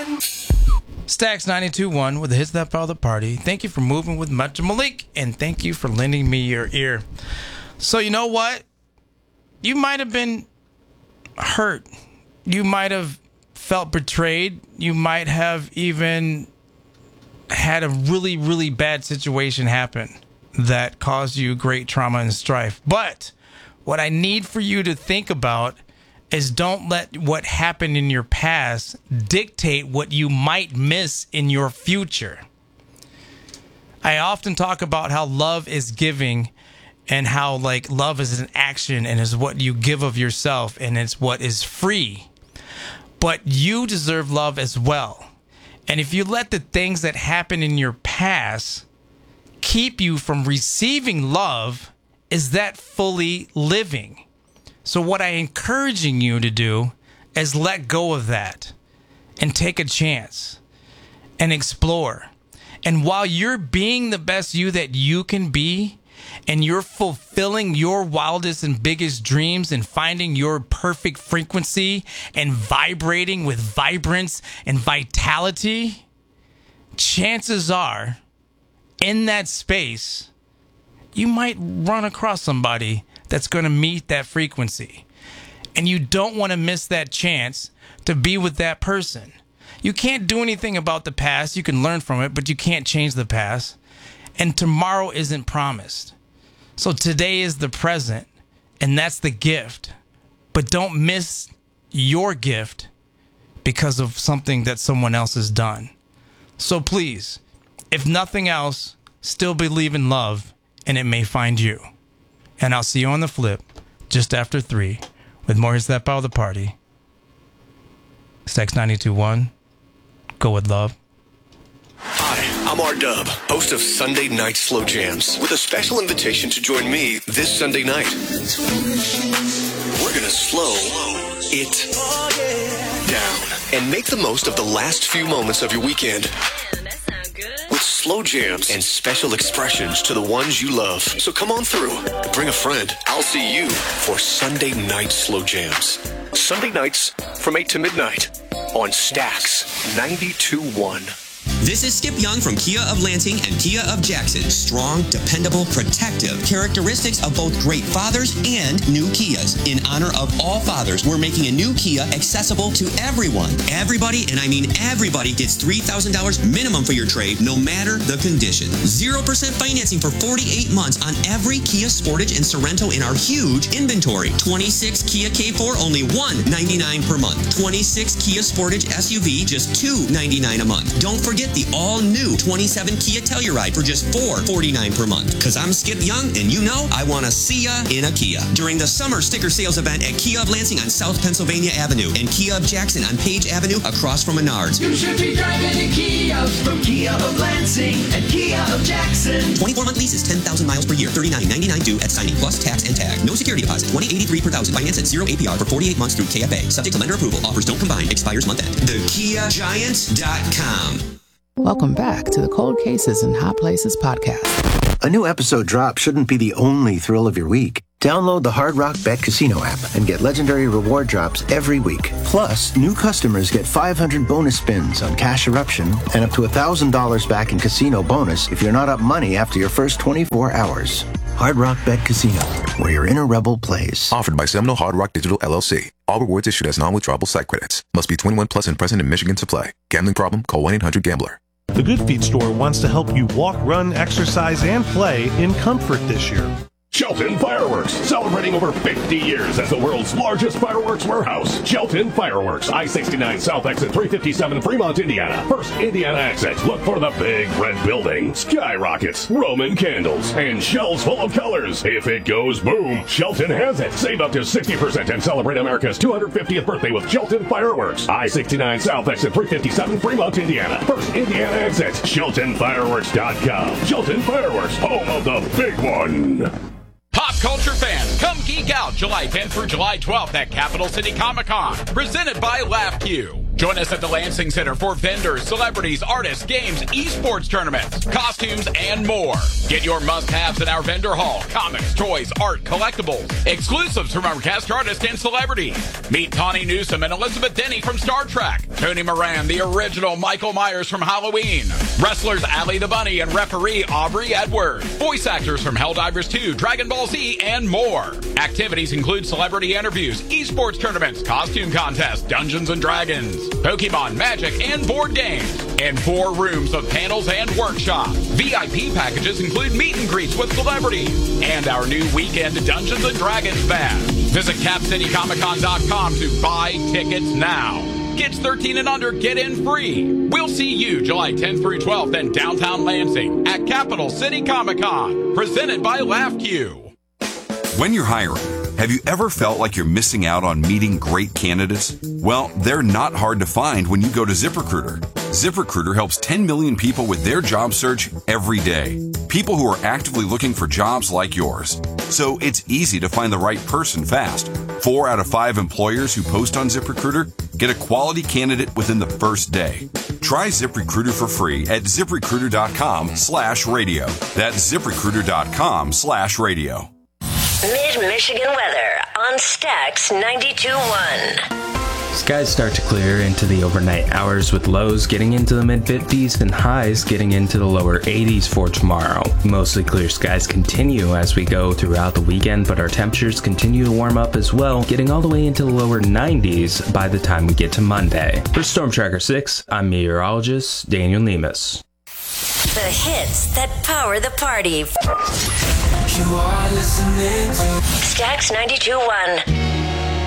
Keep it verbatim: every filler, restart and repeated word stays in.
Stax ninety-two point one with the hits that follow the party. Thank you for moving with Much Malik, and thank you for lending me your ear. So you know what? You might have been hurt. You might have felt betrayed. You might have even had a really, really bad situation happen that caused you great trauma and strife. But what I need for you to think about is don't let what happened in your past dictate what you might miss in your future. I often talk about how love is giving and how like love is an action and is what you give of yourself and it's what is free. But you deserve love as well. And if you let the things that happen in your past keep you from receiving love, is that fully living? So what I'm encouraging you to do is let go of that and take a chance and explore. And while you're being the best you that you can be, and you're fulfilling your wildest and biggest dreams and finding your perfect frequency and vibrating with vibrance and vitality, chances are in that space, you might run across somebody that's going to meet that frequency. And you don't want to miss that chance to be with that person. You can't do anything about the past. You can learn from it, but you can't change the past. And tomorrow isn't promised. So today is the present, and that's the gift. But don't miss your gift because of something that someone else has done. So please, if nothing else, still believe in love, and it may find you. And I'll see you on the flip just after three with more Hits That Power the Party. Stax ninety-two point one. Go with love. Hi, I'm R-Dub, host of Sunday Night Slow Jams, with a special invitation to join me this Sunday night. We're going to slow it down and make the most of the last few moments of your weekend. With slow jams and special expressions to the ones you love. So come on through. Bring a friend. I'll see you for Sunday Night Slow Jams. Sunday nights from eight to midnight on Stax ninety-two point one. This is Skip Young from Kia of Lansing and Kia of Jackson. Strong, dependable, protective. Characteristics of both great fathers and new Kias. In honor of all fathers, we're making a new Kia accessible to everyone. Everybody, and I mean everybody, gets three thousand dollars minimum for your trade, no matter the condition. zero percent financing for forty-eight months on every Kia Sportage and Sorento in our huge inventory. twenty-six Kia K four, only one hundred ninety-nine dollars per month. twenty-six Kia Sportage S U V, just two hundred ninety-nine dollars a month. Don't forget the all-new twenty-seven Kia Telluride for just four hundred forty-nine dollars per month. Because I'm Skip Young, and you know I want to see ya in a Kia. During the summer sticker sales event at Kia of Lansing on South Pennsylvania Avenue and Kia of Jackson on Page Avenue across from Menards. You should be driving a Kia from Kia of Lansing and Kia of Jackson. twenty-four month leases, ten thousand miles per year, thirty-nine ninety-nine due at signing, plus tax and tag. No security deposit, twenty eighty-three per thousand. Finance at zero A P R for forty-eight months through K F A. Subject to lender approval. Offers don't combine. Expires month end. the kia giant dot com. Welcome back to the Cold Cases and Hot Places podcast. A new episode drop shouldn't be the only thrill of your week. Download the Hard Rock Bet Casino app and get legendary reward drops every week. Plus, new customers get five hundred bonus spins on Cash Eruption and up to one thousand dollars back in casino bonus if you're not up money after your first twenty-four hours. Hard Rock Bet Casino, where your inner rebel plays. Offered by Seminole Hard Rock Digital L L C. All rewards issued as non-withdrawable site credits. Must be twenty-one plus and present in Michigan to play. Gambling problem? Call one eight hundred gambler. The Good Feet store wants to help you walk, run, exercise, and play in comfort this year. Shelton Fireworks, celebrating over fifty years as the world's largest fireworks warehouse. Shelton Fireworks, I sixty-nine South Exit three fifty-seven, Fremont, Indiana. First Indiana exit. Look for the big red building, skyrockets, Roman candles, and shells full of colors. If it goes boom, Shelton has it. Save up to sixty percent and celebrate America's two hundred fiftieth birthday with Shelton Fireworks. I sixty-nine South Exit three fifty-seven, Fremont, Indiana. First Indiana exit. Shelton Fireworks dot com. Shelton Fireworks, home of the big one. Pop culture fans, come geek out July tenth through July twelfth at Capital City Comic Con, presented by LaughQ. Join us at the Lansing Center for vendors, celebrities, artists, games, esports tournaments, costumes, and more. Get your must-haves in our vendor hall. Comics, toys, art, collectibles, exclusives from our guest artists and celebrities. Meet Tawny Newsome and Elizabeth Denny from Star Trek. Tony Moran, the original Michael Myers from Halloween. Wrestlers Allie the Bunny and referee Aubrey Edwards. Voice actors from Helldivers two, Dragon Ball Z, and more. Activities include celebrity interviews, esports tournaments, costume contests, Dungeons and Dragons, Pokemon, Magic, and board games. And four rooms of panels and workshops. V I P packages include meet and greets with celebrities and our new weekend Dungeons and Dragons bash. Visit cap city comic con dot com to buy tickets now. Kids thirteen and under get in free. We'll see you July tenth through twelfth in downtown Lansing at Capital City Comic Con, presented by LaughQ. When you're hiring, have you ever felt like you're missing out on meeting great candidates? Well, they're not hard to find when you go to ZipRecruiter. ZipRecruiter helps ten million people with their job search every day. People who are actively looking for jobs like yours. So it's easy to find the right person fast. Four out of five employers who post on ZipRecruiter get a quality candidate within the first day. Try ZipRecruiter for free at ZipRecruiter.com slash radio. That's ZipRecruiter.com slash radio. Mid-Michigan weather on Stax ninety-two point one. Skies start to clear into the overnight hours with lows getting into the mid fifties and highs getting into the lower eighties for tomorrow. Mostly clear skies continue as we go throughout the weekend, but our temperatures continue to warm up as well, getting all the way into the lower nineties by the time we get to Monday. For Storm Tracker six, I'm meteorologist Daniel Nemus. The hits that power the party. You are listening to Stax ninety-two point one.